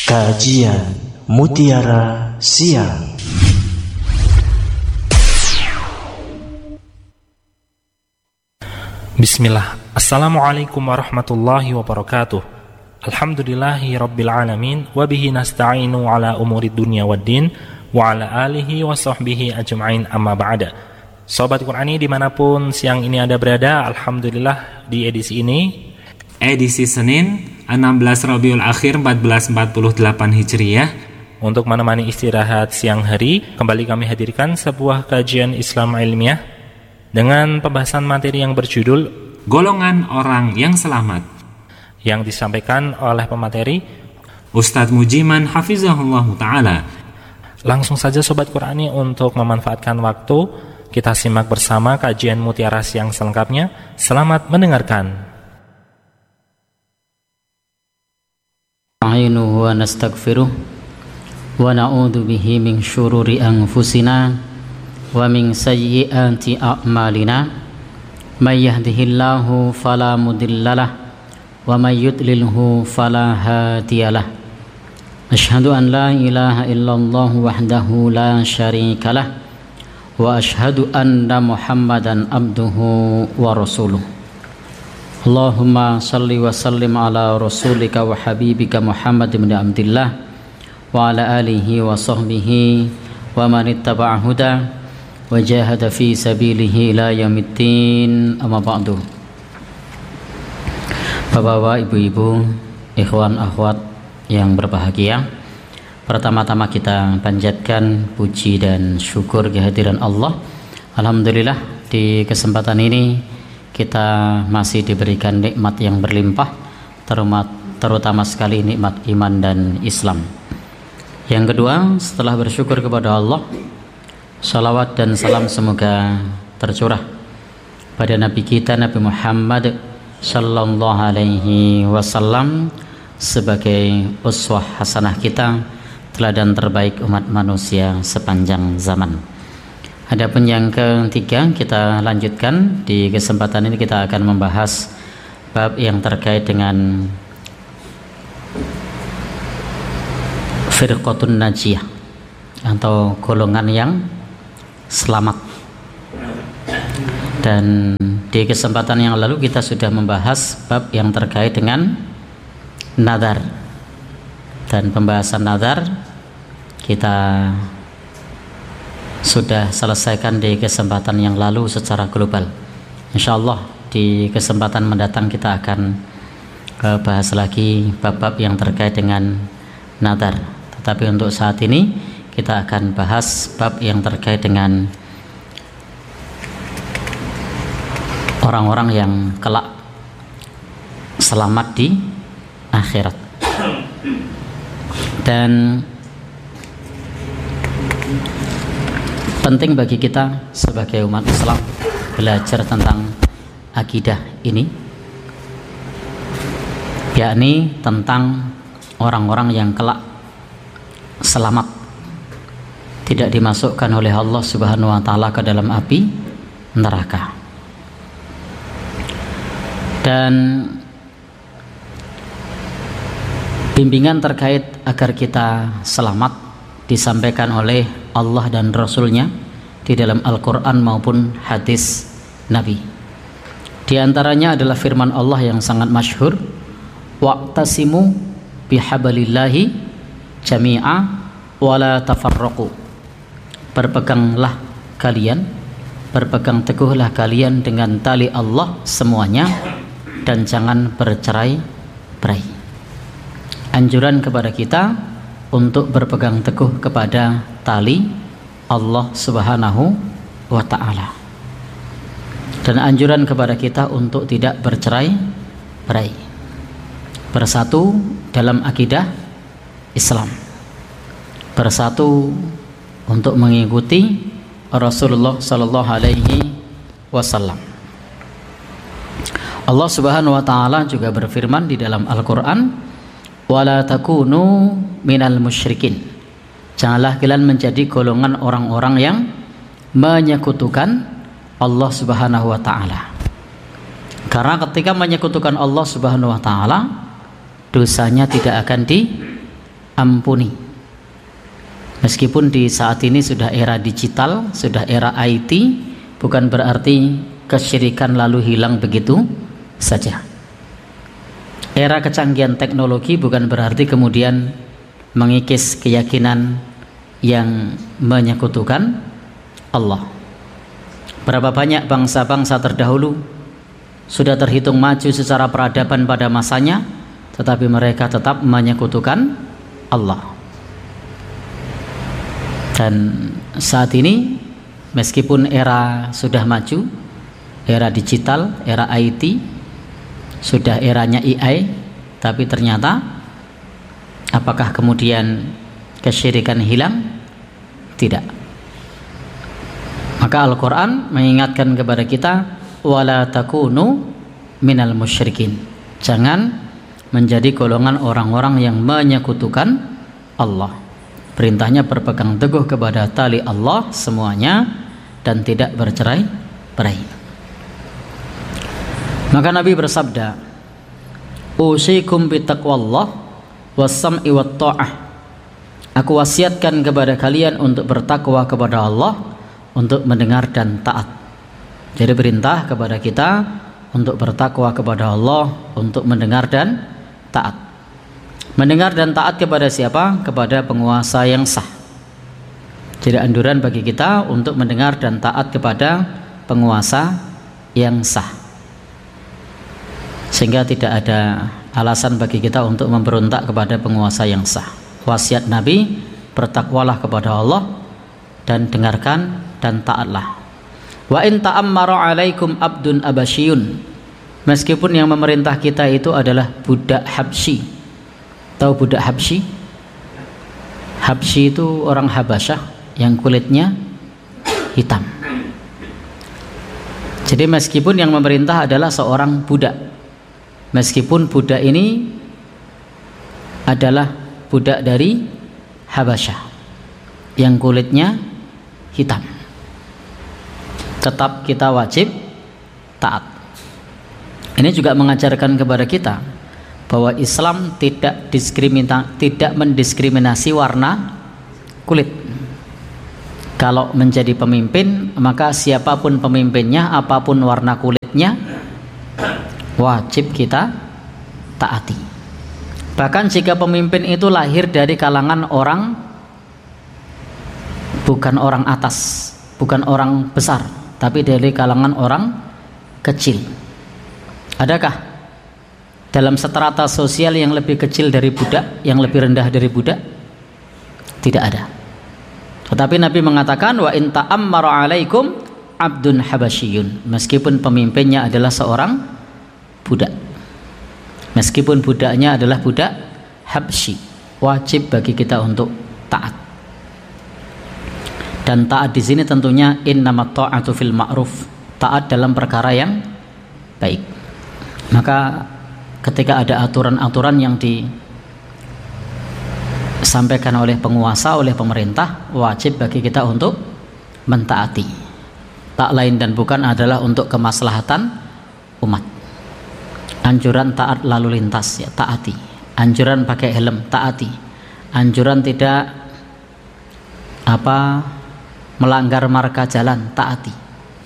Kajian Mutiara Siang. Bismillah. Assalamualaikum warahmatullahi wabarakatuh. Alhamdulillahi rabbil alamin, wabihi nasta'inu ala umurid dunya waddin, wa ala alihi wa sahbihi ajma'in, amma ba'da. Sobat Qur'ani dimanapun siang ini Anda berada, alhamdulillah di edisi ini, edisi Senin 16 Rabiul Akhir 1448 Hijriah, untuk menemani istirahat siang hari, kembali kami hadirkan sebuah kajian Islam ilmiah dengan pembahasan materi yang berjudul Golongan Orang yang Selamat, yang disampaikan oleh pemateri Ustadz Mujiman Hafizahullah Ta'ala. Langsung saja Sobat Qur'ani, untuk memanfaatkan waktu, kita simak bersama kajian Mutiara Siang selengkapnya. Selamat mendengarkan. Wa nastaghfiruh wa na'udzu bihi min syururi anfusina wa min sayyiati a'malina, may yahdihillahu fala mudhillalah wa may yudlilhu fala hadiyalah. Asyhadu an la ilaha illallah wahdahu la syarikalah wa asyhadu anna Muhammadan abduhu wa rasuluh. Allahumma salli wa sallim ala rasulika wa habibika Muhammad ibn Abdillah wa ala alihi wa sahbihi wa man ittaba'a huda wa jahada fi sabilihi ila yaumiddin, amma ba'du. Bapak-bapak, ibu-ibu, ikhwan akhwat yang berbahagia, pertama-tama kita panjatkan puji dan syukur kehadiran Allah. Alhamdulillah, di kesempatan ini kita masih diberikan nikmat yang berlimpah, terutama sekali nikmat iman dan Islam. Yang kedua, setelah bersyukur kepada Allah, salawat dan salam semoga tercurah pada Nabi kita Nabi Muhammad sallallahu alaihi wasallam sebagai uswah hasanah kita, teladan terbaik umat manusia sepanjang zaman. Adapun yang ketiga, kita lanjutkan. Di kesempatan ini kita akan membahas bab yang terkait dengan firqatun najiyah atau golongan yang selamat. Dan di kesempatan yang lalu kita sudah membahas bab yang terkait dengan nadar, dan pembahasan nadar kita sudah selesaikan di kesempatan yang lalu secara global. InsyaAllah di kesempatan mendatang kita akan bahas lagi bab-bab yang terkait dengan nadar. Tetapi untuk saat ini kita akan bahas bab yang terkait dengan orang-orang yang kelak selamat di akhirat. Dan penting bagi kita sebagai umat Islam belajar tentang akidah ini, yakni tentang orang-orang yang kelak selamat, tidak dimasukkan oleh Allah Subhanahu wa taala ke dalam api neraka. Dan bimbingan terkait agar kita selamat disampaikan oleh Allah dan Rasulnya di dalam Al-Quran maupun hadis Nabi. Di antaranya adalah firman Allah yang sangat masyhur, wa'tasimu bihablillahi jami'a wa la tafarraqu. Berpegang teguhlah kalian dengan tali Allah semuanya, dan jangan bercerai-berai. Anjuran kepada kita untuk berpegang teguh kepada tali Allah Subhanahu wa ta'ala, dan anjuran kepada kita untuk tidak bercerai-berai, bersatu dalam akidah Islam, bersatu untuk mengikuti Rasulullah sallallahu alaihi wasallam. Allah Subhanahu wa ta'ala juga berfirman di dalam Al-Quran, wala takunu minal musyrikin, janganlah kalian menjadi golongan orang-orang yang menyekutukan Allah Subhanahu wa ta'ala. Karena ketika menyekutukan Allah Subhanahu wa ta'ala, dosanya tidak akan ampuni. Meskipun di saat ini sudah era digital, sudah era IT, bukan berarti kesyirikan lalu hilang begitu saja. Era kecanggihan teknologi bukan berarti kemudian mengikis keyakinan yang menyekutukan Allah. Berapa banyak bangsa-bangsa terdahulu sudah terhitung maju secara peradaban pada masanya, tetapi mereka tetap menyekutukan Allah. Dan saat ini meskipun era sudah maju, era digital, era IT, sudah eranya AI, tapi ternyata apakah kemudian kesyirikan hilang? Tidak. Maka Al-Quran mengingatkan kepada kita, wala takunu minal musyrikin. Jangan menjadi golongan orang-orang yang menyekutukan Allah. Perintahnya berpegang teguh kepada tali Allah semuanya dan tidak bercerai-berai. Maka Nabi bersabda, usikum bitaqwallah wassam'i wat ta'ah. Aku wasiatkan kepada kalian untuk bertakwa kepada Allah, untuk mendengar dan taat. Jadi perintah kepada kita untuk bertakwa kepada Allah, untuk mendengar dan taat. Mendengar dan taat kepada siapa? Kepada penguasa yang sah. Jadi anjuran bagi kita untuk mendengar dan taat kepada penguasa yang sah, sehingga tidak ada alasan bagi kita untuk memberontak kepada penguasa yang sah. Wasiat Nabi, bertakwalah kepada Allah dan dengarkan dan taatlah. Wa in ta'ammara 'alaikum abdun abasyun. Meskipun yang memerintah kita itu adalah budak Habsyi. Tahu budak Habsyi? Habsyi itu orang Habasyah yang kulitnya hitam. Jadi meskipun yang memerintah adalah seorang budak, meskipun budak ini adalah budak dari Habasyah yang kulitnya hitam, tetap kita wajib taat. Ini juga mengajarkan kepada kita bahwa Islam tidak mendiskriminasi warna kulit. Kalau menjadi pemimpin, maka siapapun pemimpinnya, apapun warna kulitnya, wajib kita taati. Bahkan jika pemimpin itu lahir dari kalangan orang, bukan orang atas, bukan orang besar, tapi dari kalangan orang kecil. Adakah dalam strata sosial yang lebih kecil dari budak, yang lebih rendah dari budak? Tidak ada. Tetapi Nabi mengatakan, wa in ta'ammara 'alaikum abdun habasyiyun. Meskipun pemimpinnya adalah seorang budak, meskipun budaknya adalah budak Habsyi, wajib bagi kita untuk taat. Dan taat di sini tentunya innamat ta'atu fil ma'ruf, taat dalam perkara yang baik. Maka ketika ada aturan-aturan yang disampaikan oleh penguasa, oleh pemerintah, wajib bagi kita untuk mentaati. Tak lain dan bukan adalah untuk kemaslahatan umat. Anjuran taat lalu lintas, ya taati. Anjuran pakai helm, taati. Anjuran tidak melanggar marka jalan, taati.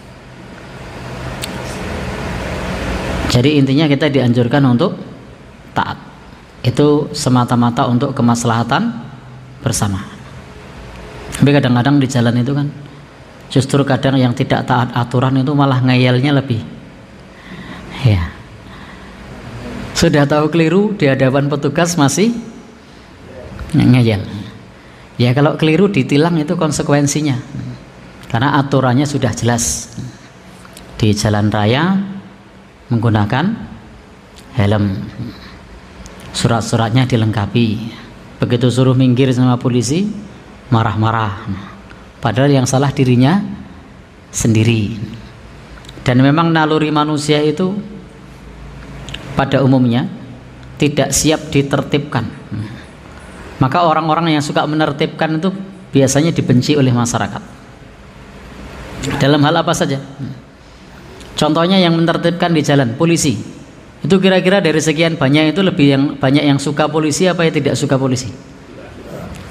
Jadi intinya kita dianjurkan untuk taat. Itu semata-mata untuk kemaslahatan bersama. Tapi kadang-kadang di jalan itu kan justru kadang yang tidak taat aturan itu malah ngeyelnya lebih. Ya. Sudah tahu keliru di hadapan petugas masih ngeyel. Ya kalau keliru ditilang itu konsekuensinya. Karena aturannya sudah jelas. Di jalan raya menggunakan helm, surat-suratnya dilengkapi. Begitu suruh minggir sama polisi, marah-marah. Padahal yang salah dirinya sendiri. Dan memang naluri manusia itu pada umumnya tidak siap ditertibkan. Maka orang-orang yang suka menertibkan itu biasanya dibenci oleh masyarakat. Dalam hal apa saja? Contohnya yang menertibkan di jalan, polisi. Itu kira-kira dari sekian banyak itu lebih banyak yang suka polisi apa yang tidak suka polisi?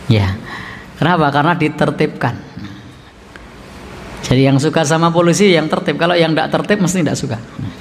Ya. Kenapa? Karena ditertibkan. Jadi yang suka sama polisi yang tertib, kalau yang tidak tertib mesti tidak suka.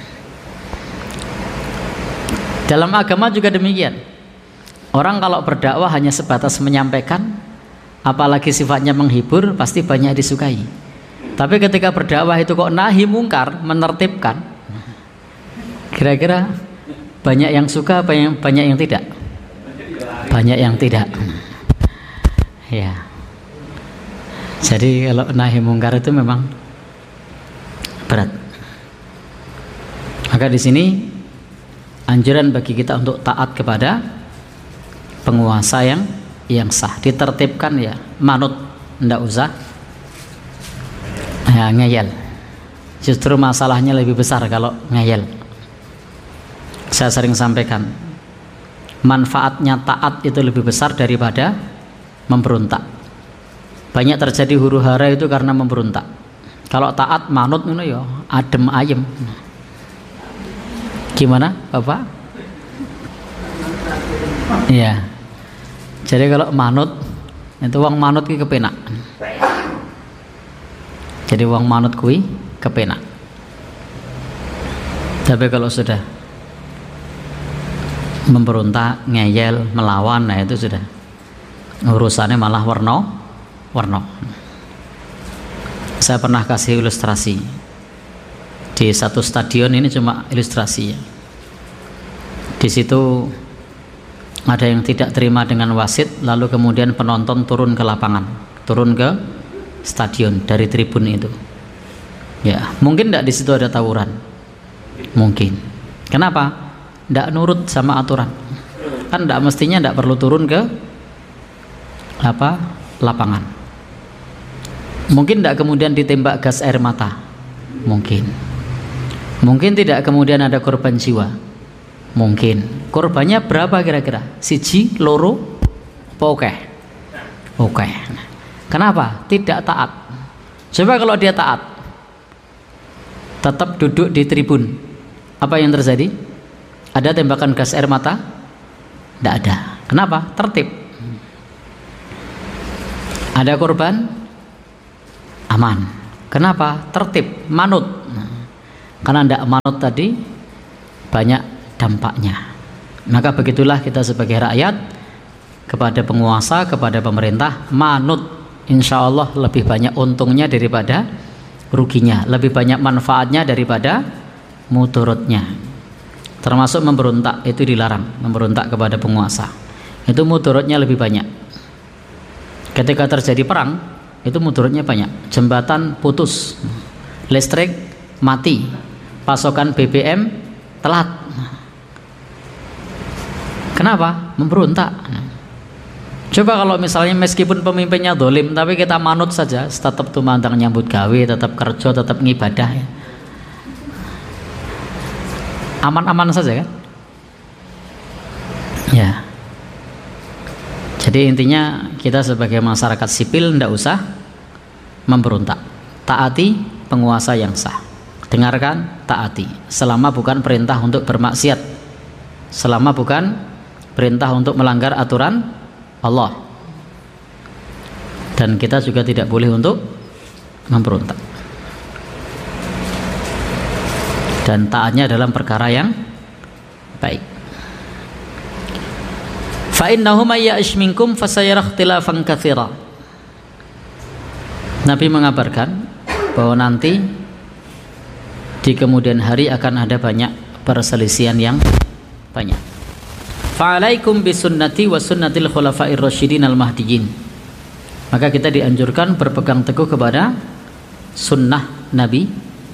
Dalam agama juga demikian. Orang kalau berdakwah hanya sebatas menyampaikan, apalagi sifatnya menghibur, pasti banyak disukai. Tapi ketika berdakwah itu kok nahi mungkar, menertibkan, kira-kira banyak yang suka, banyak yang tidak? Banyak yang tidak. Ya. Jadi kalau nahi mungkar itu memang berat. Maka di sini anjuran bagi kita untuk taat kepada penguasa yang sah, ditertibkan ya, manut, ndak usah ya ngeyel. Justru masalahnya lebih besar kalau ngeyel. Saya sering sampaikan, manfaatnya taat itu lebih besar daripada memberontak. Banyak terjadi huru hara itu karena memberontak. Kalau taat manut ngono ya adem ayem. Gimana, Bapak? Iya. Jadi kalau manut itu wong manut ki kepenak. Jadi wong manut kuwi kepenak. Tapi kalau sudah memberontak, ngeyel, melawan, nah itu sudah urusannya malah warna. Saya pernah kasih ilustrasi di satu stadion, ini cuma ilustrasi ya. Di situ ada yang tidak terima dengan wasit, lalu kemudian penonton turun ke lapangan, turun ke stadion dari tribun itu. Ya, mungkin tidak di situ ada tawuran, mungkin. Kenapa? Tidak nurut sama aturan. Kan tidak mestinya tidak perlu turun ke lapangan. Mungkin tidak kemudian ditembak gas air mata, mungkin tidak kemudian ada korban jiwa, mungkin. Korbannya berapa kira-kira? Siji, loro, oke. Kenapa? Tidak taat. Coba kalau dia taat, tetap duduk di tribun, apa yang terjadi? Ada tembakan gas air mata? Tidak ada. Kenapa? Tertib. Ada korban? Aman. Kenapa? Tertib, manut. Karena tidak manut tadi banyak dampaknya. Maka begitulah kita sebagai rakyat kepada penguasa, kepada pemerintah, manut. Insya Allah lebih banyak untungnya daripada ruginya, lebih banyak manfaatnya daripada mudorotnya. Termasuk memberontak itu dilarang, memberontak kepada penguasa. Itu mudorotnya lebih banyak. Ketika terjadi perang, itu mudorotnya banyak. Jembatan putus, listrik mati, pasokan BBM telat. Kenapa? Memberontak. Coba kalau misalnya meskipun pemimpinnya dolim, tapi kita manut saja, tetap tumandang nyambut gawe, tetap kerja, tetap ngibadah ya. Aman-aman saja kan? Ya. Jadi intinya kita sebagai masyarakat sipil tidak usah memberontak. Taati penguasa yang sah. Dengarkan, taati. Selama bukan perintah untuk bermaksiat, selama bukan perintah untuk melanggar aturan Allah. Dan kita juga tidak boleh untuk memberontak. Dan taatnya dalam perkara yang baik. Fa innahu may ya'ish minkum fasayara ikhtilafan katsira. Nabi mengabarkan bahwa nanti di kemudian hari akan ada banyak perselisihan yang banyak. Fa'alaikum bisunnati wa sunnatil khulafa'ir rasyidin al-mahdiyyin. Maka kita dianjurkan berpegang teguh kepada sunnah Nabi.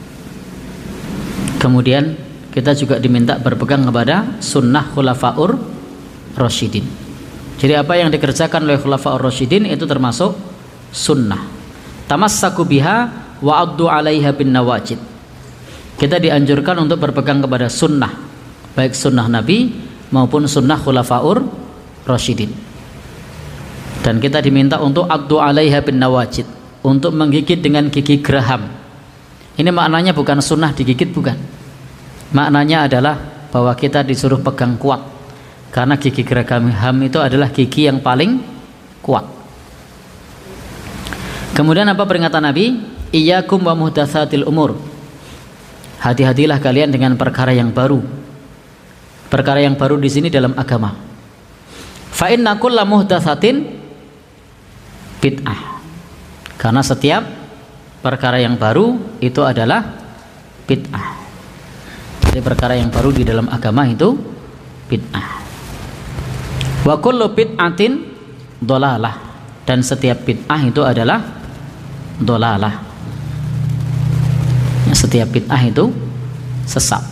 Kemudian kita juga diminta berpegang kepada sunnah khulafa'ur rasyidin. Jadi apa yang dikerjakan oleh khulafa'ur rasyidin itu termasuk sunnah. Tamassaku biha wa addu 'alaiha bin nawajid. Kita dianjurkan untuk berpegang kepada sunnah, baik sunnah Nabi maupun sunnah khulafa'ur rasyidin. Dan kita diminta untuk addu 'alaiha bin nawajid, untuk menggigit dengan gigi geraham. Ini maknanya bukan sunnah digigit, bukan. Maknanya adalah bahwa kita disuruh pegang kuat, karena gigi geraham itu adalah gigi yang paling kuat. Kemudian apa peringatan Nabi? Iyyakum wa muhdatsatil umur. Hati-hatilah kalian dengan perkara yang baru. Perkara yang baru di sini dalam agama. Fa inna kulla muhdatsatin bid'ah. Karena setiap perkara yang baru itu adalah bid'ah. Jadi perkara yang baru di dalam agama itu bid'ah. Wa kullu bid'atin dhalalah, dan setiap bid'ah itu adalah dhalalah. Setiap bid'ah itu sesat.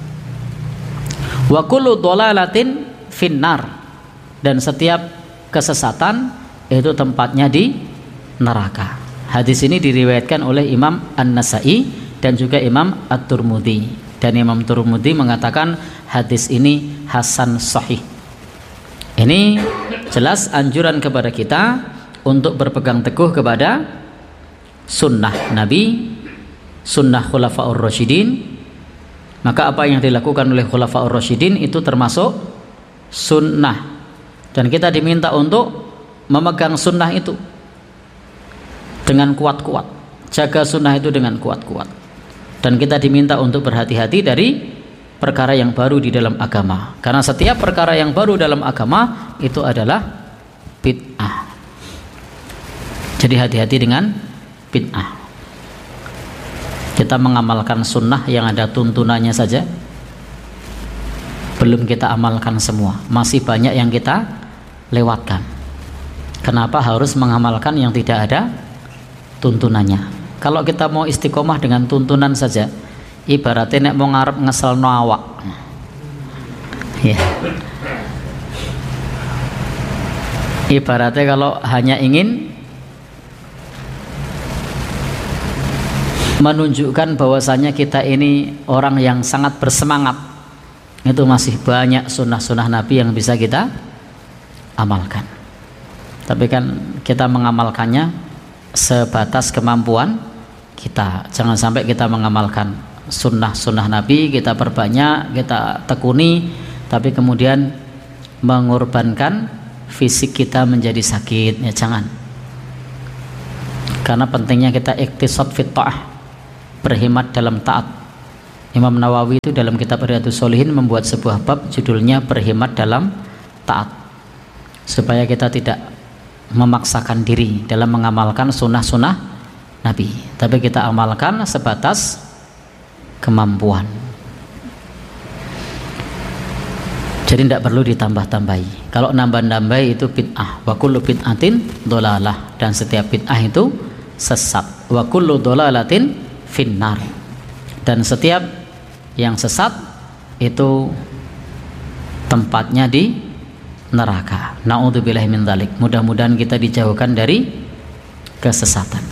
Wa kullu dhalalatin finnar, dan setiap kesesatan itu tempatnya di neraka. Hadis ini diriwayatkan oleh Imam An-Nasa'i dan juga Imam At-Tirmidzi, dan Imam Tirmidzi mengatakan hadis ini hasan sahih. Ini jelas anjuran kepada kita untuk berpegang teguh kepada sunnah Nabi, sunnah Khulafaur Rasyidin. Maka apa yang dilakukan oleh Khulafaur Rasyidin itu termasuk sunnah, dan kita diminta untuk memegang sunnah itu dengan kuat-kuat, jaga sunnah itu dengan kuat-kuat. Dan kita diminta untuk berhati-hati dari perkara yang baru di dalam agama, karena setiap perkara yang baru dalam agama itu adalah bid'ah. Jadi hati-hati dengan bid'ah. Kita mengamalkan sunnah yang ada tuntunannya saja, belum kita amalkan semua, masih banyak yang kita lewatkan. Kenapa harus mengamalkan yang tidak ada tuntunannya? Kalau kita mau istiqomah dengan tuntunan saja, ibaratnya nek mau ngarep ngeselno awak, ya. Ibaratnya kalau hanya ingin menunjukkan bahwasanya kita ini orang yang sangat bersemangat, itu masih banyak sunnah-sunnah Nabi yang bisa kita amalkan. Tapi kan kita mengamalkannya sebatas kemampuan kita. Jangan sampai kita mengamalkan sunnah-sunnah Nabi, kita perbanyak, kita tekuni, tapi kemudian mengorbankan fisik kita menjadi sakit. Ya jangan. Karena pentingnya kita iktisad fit ta'ah, berhemat dalam taat. Imam Nawawi itu dalam kitab Riyadhus Shalihin membuat sebuah bab judulnya berhemat dalam taat, supaya kita tidak memaksakan diri dalam mengamalkan sunnah-sunnah Nabi, tapi kita amalkan sebatas kemampuan. Jadi tidak perlu ditambah-tambahi. Kalau nambah-nambah itu bid'ah. Wa kullu bid'atin dhalalah, dan setiap bid'ah itu sesat. Wa kullu dhalalatin finnar, dan setiap yang sesat itu tempatnya di neraka. Na'udzubillahi min dzalik. Mudah-mudahan kita dijauhkan dari kesesatan.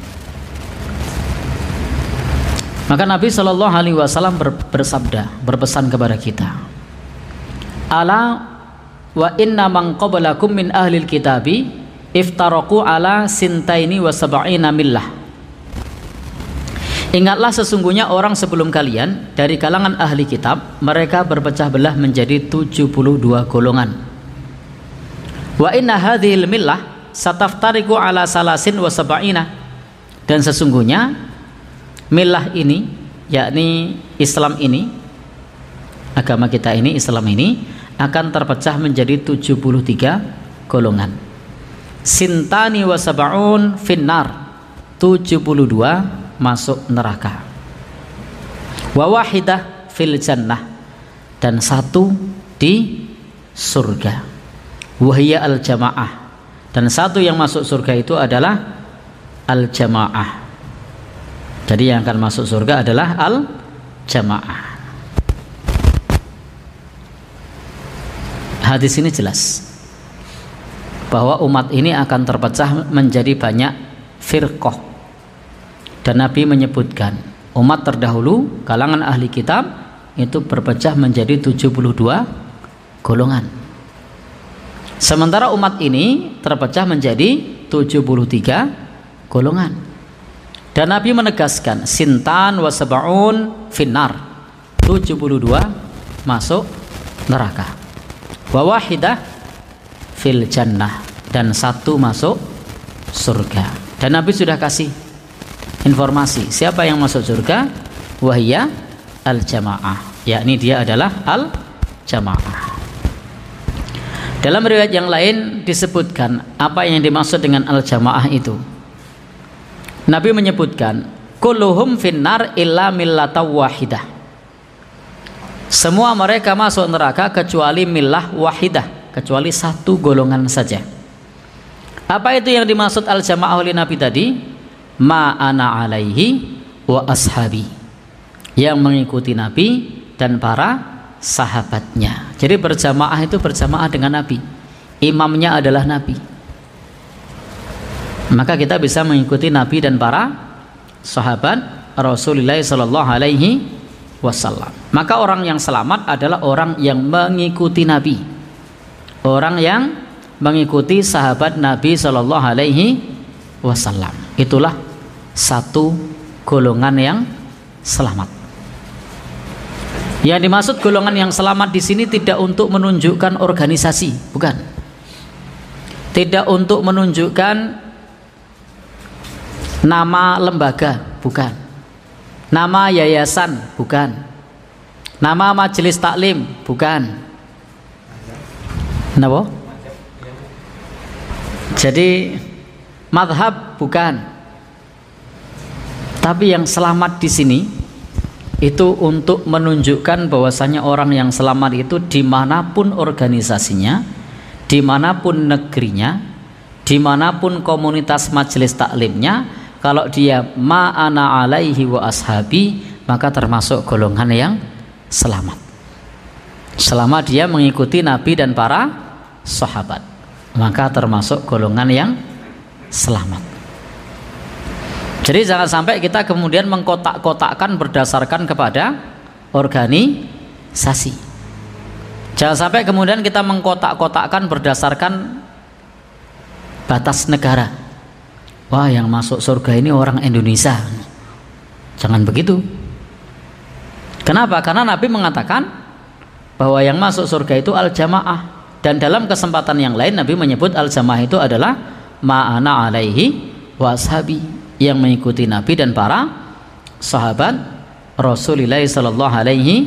Maka Nabi Shallallahu Alaihi Wasallam bersabda, berpesan kepada kita, ala wa inna man qablakum min ahlil kitabi iftaraku ala sintaini wa sab'ina millah. Ingatlah, sesungguhnya orang sebelum kalian dari kalangan ahli kitab, mereka berpecah belah menjadi 72 golongan. Wa inna hadhil millah sataftariku ala salasin wa sab'ina, dan sesungguhnya millah ini, yakni Islam ini, agama kita ini, Islam ini akan terpecah menjadi 73 golongan. Sintani wa sab'un finnar, 72 masuk neraka. Wa wahidah fil jannah, dan satu di surga. Wahia al jamaah, dan satu yang masuk surga itu adalah al jamaah. Jadi yang akan masuk surga adalah al jamaah. Hadis ini jelas bahwa umat ini akan terpecah menjadi banyak firqah, dan Nabi menyebutkan umat terdahulu kalangan ahli kitab itu berpecah menjadi 72 golongan, sementara umat ini terpecah menjadi 73 golongan. Dan Nabi menegaskan sintan wa sab'un finnar, 72 masuk neraka. Wa wahidah fil jannah, dan satu masuk surga. Dan Nabi sudah kasih informasi siapa yang masuk surga, wahya al-jamaah, yakni dia adalah al-jamaah. Dalam riwayat yang lain disebutkan apa yang dimaksud dengan al-jamaah itu. Nabi menyebutkan kulluhum finnar illa millataw wahidah. Semua mereka masuk neraka kecuali millah wahidah, kecuali satu golongan saja. Apa itu yang dimaksud al-jamaah oleh Nabi tadi? Ma ana alaihi wa ashabi, yang mengikuti Nabi dan para sahabatnya. Jadi berjamaah itu berjamaah dengan Nabi, imamnya adalah Nabi. Maka kita bisa mengikuti Nabi dan para sahabat Rasulullah sallallahu alaihi wasallam. Maka orang yang selamat adalah orang yang mengikuti Nabi, orang yang mengikuti sahabat Nabi sallallahu alaihi wasallam. Itulah satu golongan yang selamat. Yang dimaksud golongan yang selamat di sini tidak untuk menunjukkan organisasi, bukan. Tidak untuk menunjukkan nama lembaga, bukan. Nama yayasan, bukan. Nama majelis taklim, bukan. Kenapa? Jadi madhab, bukan. Tapi yang selamat di sini itu untuk menunjukkan bahwasanya orang yang selamat itu dimanapun organisasinya, dimanapun negerinya, dimanapun komunitas majelis taklimnya, kalau dia ma'ana alaihi wa ashabi, maka termasuk golongan yang selamat. Selama dia mengikuti Nabi dan para sahabat, maka termasuk golongan yang selamat. Jadi jangan sampai kita kemudian mengkotak-kotakkan berdasarkan kepada organisasi. Jangan sampai kemudian kita mengkotak-kotakkan berdasarkan batas negara. Wah, yang masuk surga ini orang Indonesia. Jangan begitu. Kenapa? Karena Nabi mengatakan bahwa yang masuk surga itu al-jamaah. Dan dalam kesempatan yang lain Nabi menyebut al-jamaah itu adalah ma'ana alaihi wa ashabi, yang mengikuti Nabi dan para sahabat Rasulullah sallallahu alaihi